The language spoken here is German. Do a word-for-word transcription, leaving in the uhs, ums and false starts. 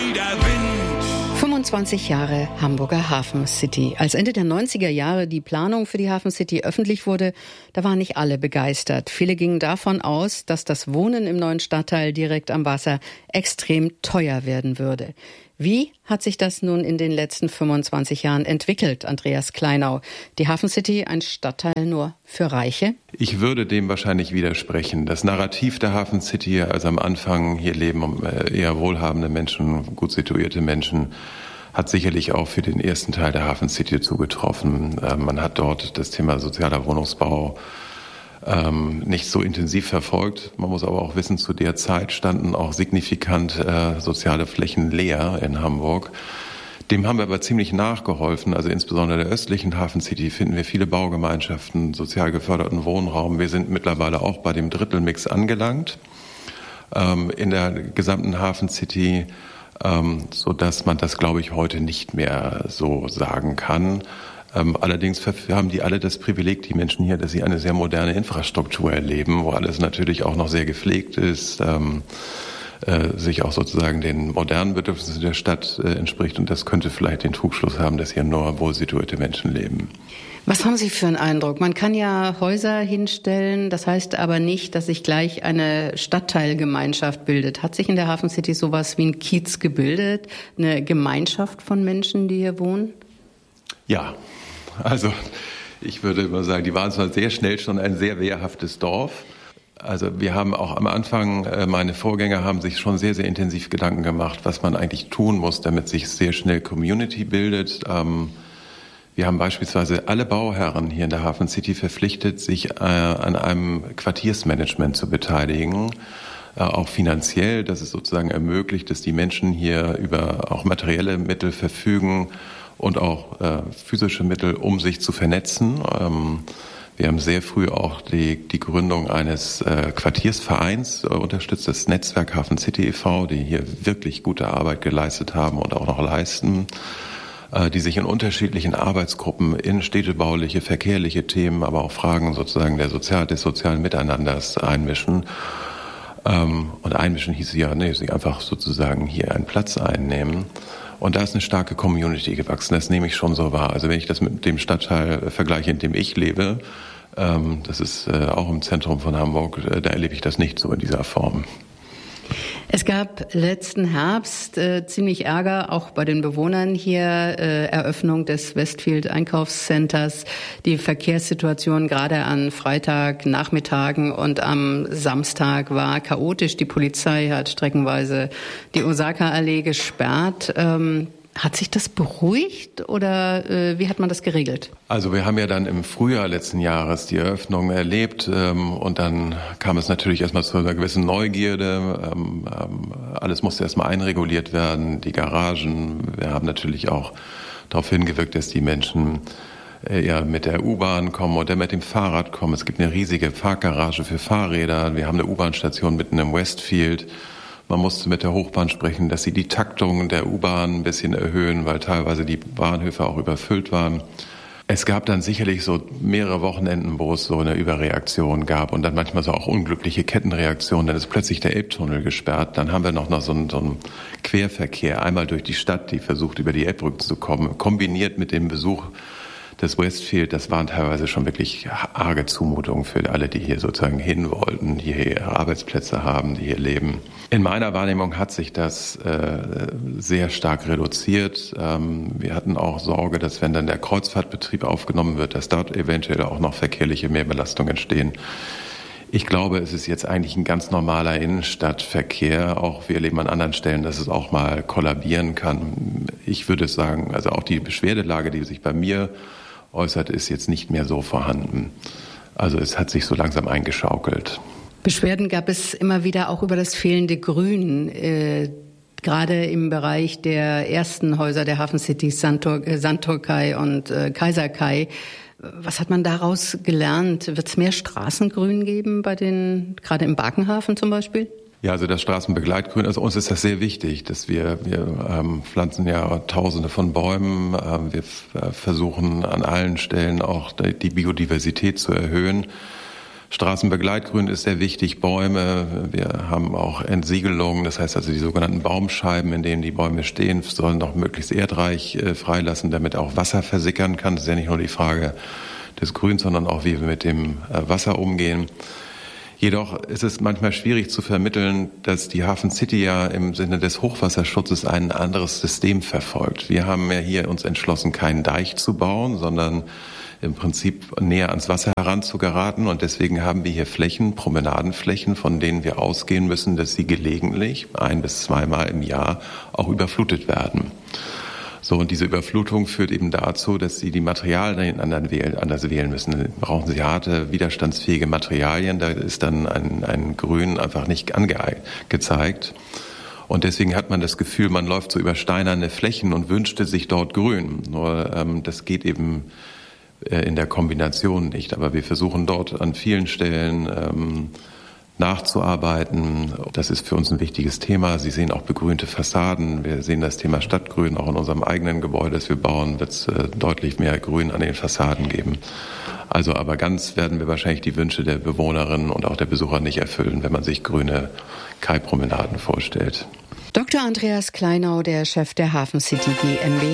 der Wind. fünfundzwanzig Jahre Hamburger Hafen City. Als Ende der neunziger Jahre die Planung für die Hafen City öffentlich wurde, da waren nicht alle begeistert. Viele gingen davon aus, dass das Wohnen im neuen Stadtteil direkt am Wasser extrem teuer werden würde. Wie hat sich das nun in den letzten fünfundzwanzig Jahren entwickelt, Andreas Kleinau? Die Hafen City ein Stadtteil nur für Reiche? Ich würde dem wahrscheinlich widersprechen. Das Narrativ der Hafen City, also am Anfang hier leben eher wohlhabende Menschen, gut situierte Menschen, hat sicherlich auch für den ersten Teil der Hafen City zugetroffen. Man hat dort das Thema sozialer Wohnungsbau Ähm, nicht so intensiv verfolgt. Man muss aber auch wissen, zu der Zeit standen auch signifikant äh, soziale Flächen leer in Hamburg. Dem haben wir aber ziemlich nachgeholfen. Also insbesondere der östlichen Hafen City finden wir viele Baugemeinschaften, sozial geförderten Wohnraum. Wir sind mittlerweile auch bei dem Drittelmix angelangt ähm, in der gesamten Hafen City, ähm, so dass man das, glaube ich, heute nicht mehr so sagen kann. Ähm, allerdings haben die alle das Privileg, die Menschen hier, dass sie eine sehr moderne Infrastruktur erleben, wo alles natürlich auch noch sehr gepflegt ist, ähm, äh, sich auch sozusagen den modernen Bedürfnissen der Stadt äh, entspricht. Und das könnte vielleicht den Trugschluss haben, dass hier nur wohlsituierte Menschen leben. Was haben Sie für einen Eindruck? Man kann ja Häuser hinstellen, das heißt aber nicht, dass sich gleich eine Stadtteilgemeinschaft bildet. Hat sich in der Hafen City sowas wie ein Kiez gebildet, eine Gemeinschaft von Menschen, die hier wohnen? Ja. Also ich würde immer sagen, die waren zwar sehr schnell schon ein sehr wehrhaftes Dorf. Also wir haben auch am Anfang, meine Vorgänger haben sich schon sehr, sehr intensiv Gedanken gemacht, was man eigentlich tun muss, damit sich sehr schnell Community bildet. Wir haben beispielsweise alle Bauherren hier in der Hafen City verpflichtet, sich an einem Quartiersmanagement zu beteiligen, auch finanziell, dass es sozusagen ermöglicht, dass die Menschen hier über auch materielle Mittel verfügen, und auch äh, physische Mittel, um sich zu vernetzen. Ähm, wir haben sehr früh auch die, die Gründung eines äh, Quartiersvereins äh, unterstützt, das Netzwerk Hafen City e V, die hier wirklich gute Arbeit geleistet haben und auch noch leisten, äh, die sich in unterschiedlichen Arbeitsgruppen in städtebauliche, verkehrliche Themen, aber auch Fragen sozusagen der Sozial- des sozialen Miteinanders einmischen. Ähm, und einmischen hieß ja, nee, sie einfach sozusagen hier einen Platz einnehmen. Und da ist eine starke Community gewachsen, das nehme ich schon so wahr. Also wenn ich das mit dem Stadtteil vergleiche, in dem ich lebe, ähm, das ist äh, auch im Zentrum von Hamburg, äh, da erlebe ich das nicht so in dieser Form. Es gab letzten Herbst äh, ziemlich Ärger, auch bei den Bewohnern hier, äh, Eröffnung des Westfield Einkaufscenters, die Verkehrssituation gerade an Freitagnachmittagen und am Samstag war chaotisch. Die Polizei hat streckenweise die Osaka-Allee gesperrt. Ähm, Hat sich das beruhigt oder äh, wie hat man das geregelt? Also wir haben ja dann im Frühjahr letzten Jahres die Eröffnung erlebt ähm, und dann kam es natürlich erstmal zu einer gewissen Neugierde. Ähm, ähm, alles musste erstmal einreguliert werden, die Garagen. Wir haben natürlich auch darauf hingewirkt, dass die Menschen eher mit der U-Bahn kommen oder mit dem Fahrrad kommen. Es gibt eine riesige Parkgarage für Fahrräder. Wir haben eine U-Bahn-Station mitten im Westfield. Man musste mit der Hochbahn sprechen, dass sie die Taktung der U-Bahn ein bisschen erhöhen, weil teilweise die Bahnhöfe auch überfüllt waren. Es gab dann sicherlich so mehrere Wochenenden, wo es so eine Überreaktion gab und dann manchmal so auch unglückliche Kettenreaktionen. Dann ist plötzlich der Elbtunnel gesperrt. Dann haben wir noch, noch so, einen, so einen Querverkehr einmal durch die Stadt, die versucht, über die Elbbrücke zu kommen, kombiniert mit dem Besuch des Westfield. Das waren teilweise schon wirklich arge Zumutungen für alle, die hier sozusagen hin wollten, die hier ihre Arbeitsplätze haben, die hier leben. In meiner Wahrnehmung hat sich das äh, sehr stark reduziert. Ähm, wir hatten auch Sorge, dass wenn dann der Kreuzfahrtbetrieb aufgenommen wird, dass dort eventuell auch noch verkehrliche Mehrbelastungen entstehen. Ich glaube, es ist jetzt eigentlich ein ganz normaler Innenstadtverkehr. Auch wir erleben an anderen Stellen, dass es auch mal kollabieren kann. Ich würde sagen, also auch die Beschwerdelage, die sich bei mir äußert, ist jetzt nicht mehr so vorhanden. Also es hat sich so langsam eingeschaukelt. Beschwerden gab es immer wieder auch über das fehlende Grün, äh, gerade im Bereich der ersten Häuser der Hafen City, Sandtor, äh, Sandtorkay und äh, Kaiserkay. Was hat man daraus gelernt? Wird es mehr Straßengrün geben bei den, gerade im Barkenhafen zum Beispiel? Ja, also das Straßenbegleitgrün, also uns ist das sehr wichtig, dass wir, wir ähm, pflanzen ja Tausende von Bäumen, ähm, wir f- versuchen an allen Stellen auch die Biodiversität zu erhöhen. Straßenbegleitgrün ist sehr wichtig, Bäume. Wir haben auch Entsiegelung, das heißt also die sogenannten Baumscheiben, in denen die Bäume stehen, sollen noch möglichst erdreich äh, freilassen, damit auch Wasser versickern kann. Das ist ja nicht nur die Frage des Grüns, sondern auch, wie wir mit dem äh, Wasser umgehen. Jedoch ist es manchmal schwierig zu vermitteln, dass die Hafen City ja im Sinne des Hochwasserschutzes ein anderes System verfolgt. Wir haben ja hier uns entschlossen, keinen Deich zu bauen, sondern im Prinzip näher ans Wasser heranzugeraten. Und deswegen haben wir hier Flächen, Promenadenflächen, von denen wir ausgehen müssen, dass sie gelegentlich ein- bis zweimal im Jahr auch überflutet werden. So, und diese Überflutung führt eben dazu, dass sie die Materialien anders wählen müssen. Dann brauchen sie harte, widerstandsfähige Materialien. Da ist dann ein, ein Grün einfach nicht angezeigt. Und deswegen hat man das Gefühl, man läuft so über steinerne Flächen und wünschte sich dort Grün. Nur ähm, das geht eben äh, in der Kombination nicht. Aber wir versuchen dort an vielen Stellen ähm, nachzuarbeiten. Das ist für uns ein wichtiges Thema. Sie sehen auch begrünte Fassaden. Wir sehen das Thema Stadtgrün auch in unserem eigenen Gebäude, das wir bauen, wird es äh, deutlich mehr Grün an den Fassaden geben. Also aber ganz werden wir wahrscheinlich die Wünsche der Bewohnerinnen und auch der Besucher nicht erfüllen, wenn man sich grüne Kaipromenaden vorstellt. Doktor Andreas Kleinau, der Chef der Hafen City G m B.